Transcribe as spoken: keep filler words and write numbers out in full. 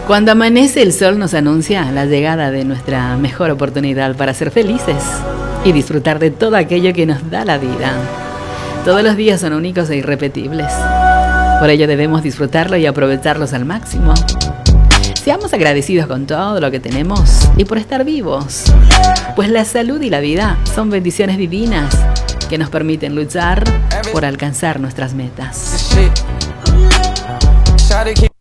Cuando amanece, el sol nos anuncia la llegada de nuestra mejor oportunidad para ser felices y disfrutar de todo aquello que nos da la vida. Todos los días son únicos e irrepetibles. Por ello debemos disfrutarlo y aprovecharlos al máximo. Seamos agradecidos con todo lo que tenemos y por estar vivos, pues la salud y la vida son bendiciones divinas que nos permiten luchar por alcanzar nuestras metas.